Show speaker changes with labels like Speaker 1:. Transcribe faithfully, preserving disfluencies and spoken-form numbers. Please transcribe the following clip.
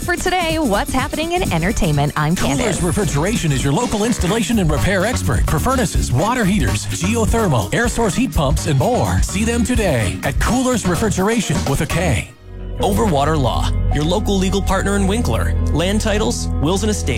Speaker 1: for today. What's happening in entertainment? I'm Candace.
Speaker 2: Coolers Refrigeration is your local installation and repair expert for furnaces, water heaters, geothermal, air source heat pumps, and more. See them today at Coolers Refrigeration with a K.
Speaker 3: Overwater Law, your local legal partner in Winkler. Land titles, wills and estates.